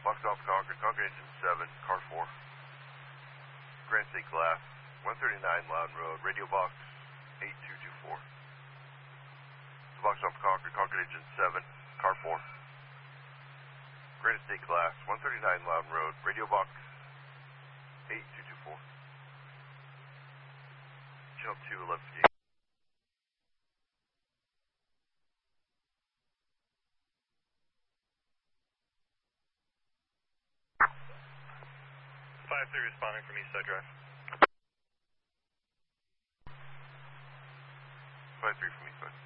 Box off Concord, Concord Engine 7, car 4. Grand State Glass, 139 Loudon Road, radio box 8224. Box off Concord, Concord Engine 7, car 4. Grand State Glass, 139 Loudon Road, radio box 8224. Channel 2, 1158. 5-3 responding from East Side Drive. 5-3 from East Side.